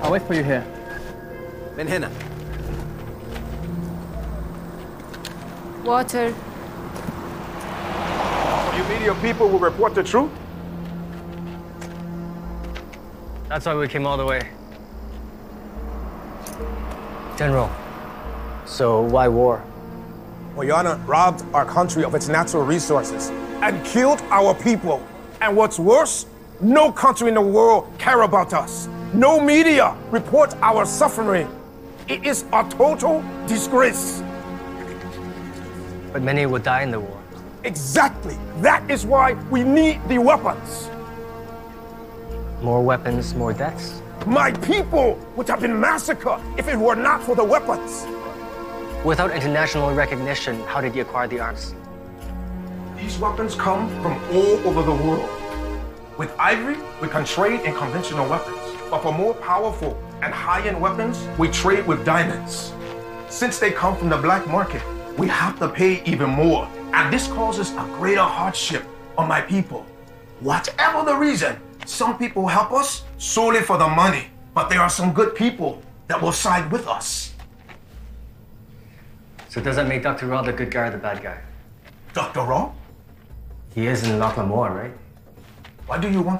I'll wait for you here. من هنا. Water. You media people will report the truth? That's why we came all the way. General, so why war? Guyana robbed our country of its natural resources and killed our people. And what's worse, no country in the world care about us. No media report our suffering. It is a total disgrace. But many would die in the war. Exactly. That is why we need the weapons. More weapons, more deaths. My people would have been massacred if it were not for the weapons. Without international recognition, how did you acquire the arms? These weapons come from all over the world. With ivory, we can trade in conventional weapons. But for more powerful and high-end weapons, we trade with diamonds. Since they come from the black market, we have to pay even more. And this causes a greater hardship on my people. Whatever the reason, some people help us solely for the money. But there are some good people that will side with us. So does that make Dr. Raw the good guy or the bad guy? Dr. Raw? He is in Loch Lamore, right? Why do you want